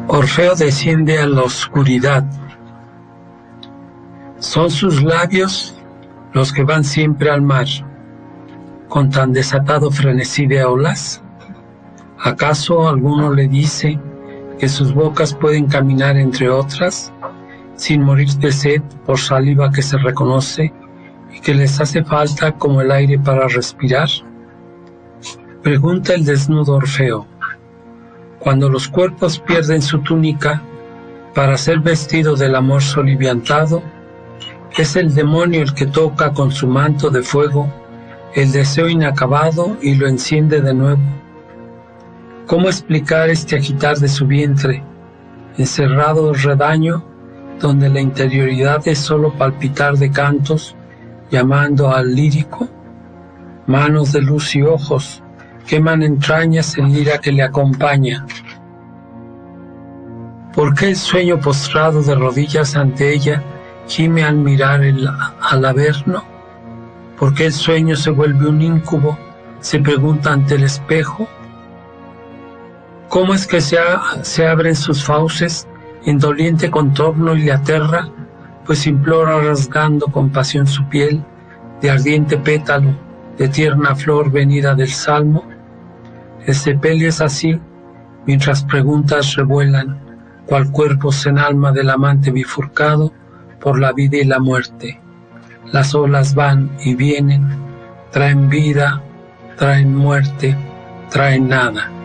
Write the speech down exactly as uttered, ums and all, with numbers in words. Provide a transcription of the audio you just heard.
Orfeo desciende a la oscuridad. Son sus labios los que van siempre al mar, con tan desatado frenesí de olas. ¿Acaso alguno le dice que sus bocas pueden caminar entre otras, sin morir de sed por saliva que se reconoce y que les hace falta como el aire para respirar? Pregunta el desnudo Orfeo. Cuando los cuerpos pierden su túnica para ser vestido del amor soliviantado, es el demonio el que toca con su manto de fuego el deseo inacabado y lo enciende de nuevo. ¿Cómo explicar este agitar de su vientre, encerrado redaño, donde la interioridad es solo palpitar de cantos, llamando al lírico? Manos de luz y ojos, queman entrañas en lira que le acompaña. ¿Por qué el sueño postrado de rodillas ante ella gime al mirar el, al averno? ¿Por qué el sueño se vuelve un íncubo? Se pregunta ante el espejo. ¿Cómo es que se, ha, se abren sus fauces en doliente contorno y le aterra, pues implora rasgando con pasión su piel de ardiente pétalo, de tierna flor venida del salmo? El sepelio es así, mientras preguntas revuelan, cual cuerpos en alma del amante bifurcado por la vida y la muerte. Las olas van y vienen, traen vida, traen muerte, traen nada.